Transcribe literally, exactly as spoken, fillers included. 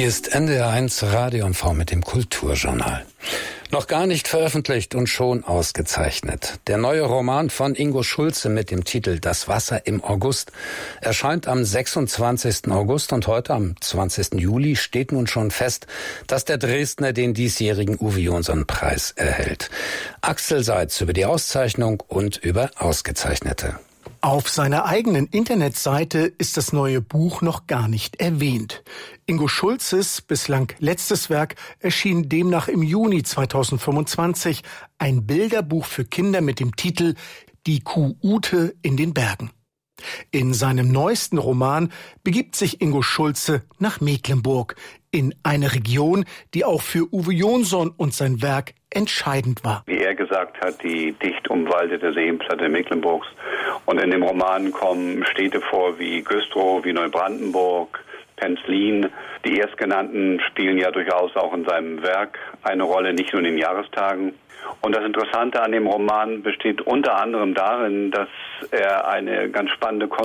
Hier ist N D R eins Radio und V mit dem Kulturjournal. Noch gar nicht veröffentlicht und schon ausgezeichnet. Der neue Roman von Ingo Schulze mit dem Titel Das Wasser im August erscheint am sechsundzwanzigsten August und heute am zwanzigsten Juli steht nun schon fest, dass der Dresdner den diesjährigen Uwe Jonsson-Preis erhält. Axel Seitz über die Auszeichnung und über Ausgezeichnete. Auf seiner eigenen Internetseite ist das neue Buch noch gar nicht erwähnt. Ingo Schulzes bislang letztes Werk erschien demnach im Juni zweitausendfünfundzwanzig, ein Bilderbuch für Kinder mit dem Titel Die Kuh Ute in den Bergen. In seinem neuesten Roman begibt sich Ingo Schulze nach Mecklenburg, in eine Region, die auch für Uwe Jonsson und sein Werk entscheidend war. Wie er gesagt hat, die dicht umwaldete Seenplatte Mecklenburgs. Und in dem Roman kommen Städte vor wie Güstrow, wie Neubrandenburg, Penzlin. Die erstgenannten spielen ja durchaus auch in seinem Werk eine Rolle, nicht nur in den Jahrestagen. Und das Interessante an dem Roman besteht unter anderem darin, dass er eine ganz spannende